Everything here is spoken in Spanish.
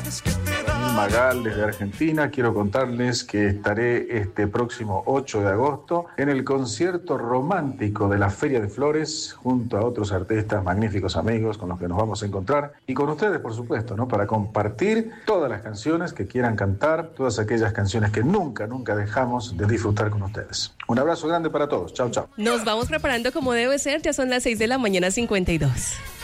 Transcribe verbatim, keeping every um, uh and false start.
Magal desde Argentina, quiero contarles que estaré este próximo ocho de agosto en el concierto romántico de la Feria de Flores junto a otros artistas, magníficos amigos con los que nos vamos a encontrar y con ustedes, por supuesto, ¿no? Para compartir todas las canciones que quieran cantar, todas aquellas canciones que nunca, nunca dejamos de disfrutar con ustedes. Un abrazo grande para todos. Chao, chao. Nos vamos preparando como debe ser, ya son las seis de la mañana cincuenta y dos.